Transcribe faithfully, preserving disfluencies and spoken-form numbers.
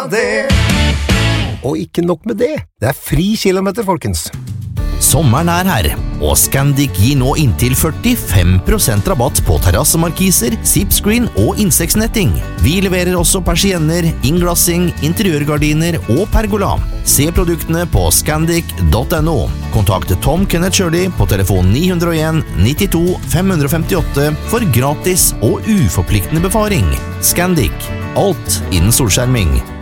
det. Og ikke nok med det, det er fri kilometer, folkens. Sommeren er her, og Scandic gir nå inntil førtifem prosent rabatt på terrassemarkiser, zipscreen og insektsnetting. Vi leverer også persienner, innglassing, interiørgardiner og pergola. Se produktene på scandic punktum no. Kontakt Tom Kenneth Shirley på telefon ni null en nittito fem fem åtte for gratis og uforpliktende befaring. Scandic, alt innen solskjerming.